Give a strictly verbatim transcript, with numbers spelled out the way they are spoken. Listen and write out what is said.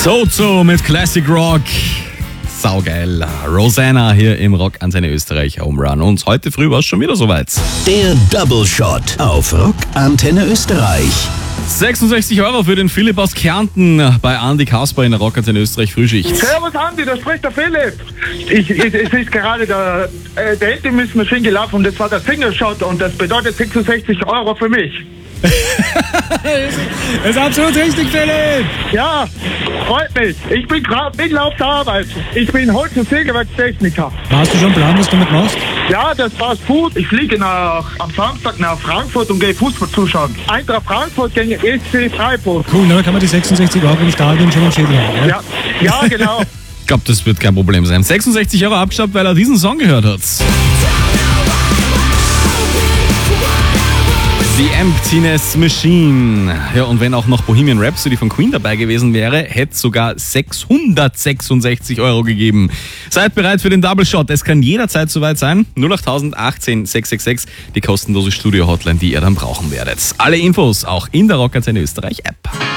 Sozo mit Classic Rock. Saugeil. Rosanna hier im Rock Antenne Österreich Home Run. Und heute früh war es schon wieder soweit. Der Double Shot auf Rock Antenne Österreich. sechsundsechzig Euro für den Philipp aus Kärnten bei Andi Kasper in der Rock Antenne Österreich Frühschicht. Servus Andi, da spricht der Philipp. Ich, ich, es ist gerade der, äh, der Intimus Machine gelaufen und das war der Single Shot und das bedeutet sechsundsechzig Euro für mich. Das ist absolut richtig, Philipp. Ja, freut mich. Ich bin gerade mitten auf der Arbeit. Ich bin Holz- und Sägewerkstechniker. Hast du schon einen Plan, was du damit machst? Ja, das war's gut. Ich fliege nach, am Samstag nach Frankfurt und gehe Fußball zuschauen. Eintracht Frankfurt gegen E C Freiburg. Cool, dann kann man die sechsundsechzig Euro im Stadion schon am Schädel haben. Ja, ja, genau. Ich glaube, das wird kein Problem sein. sechsundsechzig Euro abgestaubt, weil er diesen Song gehört hat. Die Emptiness Machine. Ja, und wenn auch noch Bohemian Rhapsody von Queen dabei gewesen wäre, hätte es sogar sechshundertsechsundsechzig Euro gegeben. Seid bereit für den Double Shot. Es kann jederzeit soweit sein. null acht null null achtzehn sechs sechs sechs, die kostenlose Studio-Hotline, die ihr dann brauchen werdet. Alle Infos auch in der Rock Antenne Österreich App.